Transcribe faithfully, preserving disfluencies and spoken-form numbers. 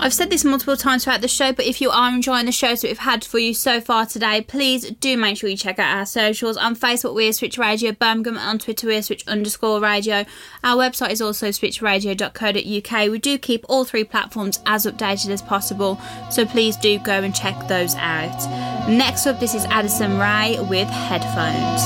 I've said this multiple times throughout the show, but if you are enjoying the shows that we've had for you so far today, please do make sure you check out our socials. On Facebook, we're Switch Radio Birmingham, and on Twitter, we're Switch underscore radio. Our website is also switch radio dot co dot uk. We do keep all three platforms as updated as possible, so please do go and check those out. Next up, this is Addison Rae with Headphones.